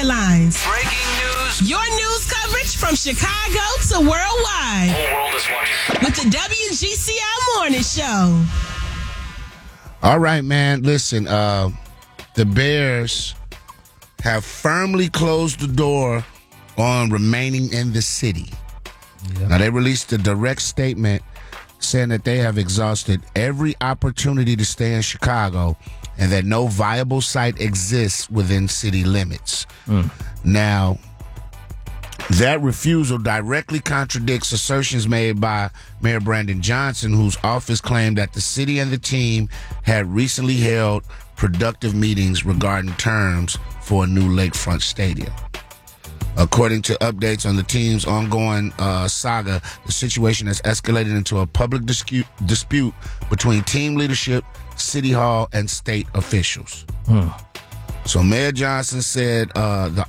headlines. Breaking news. Your news coverage from Chicago to worldwide. The whole world is watching. With the WGCI Morning Show. All right, man. Listen, the Bears have firmly closed the door on remaining in the city. Yep. Now, they released a direct statement saying that they have exhausted every opportunity to stay in Chicago and that no viable site exists within city limits. Now, that refusal directly contradicts assertions made by Mayor Brandon Johnson, whose office claimed that the city and the team had recently held productive meetings regarding terms for a new lakefront stadium. According to updates on the team's ongoing saga, the situation has escalated into a public dispute between team leadership, City Hall, and state officials. So Mayor Johnson said the